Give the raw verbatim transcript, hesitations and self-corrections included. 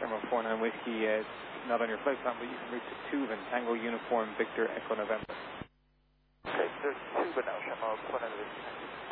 Shamrock four nine Whiskey, uh, not on your flight plan, but you can reach to Tuvan, Tango Uniform Victor Echo November. Okay, there's Tuvan now, Shamrock four nine Whiskey.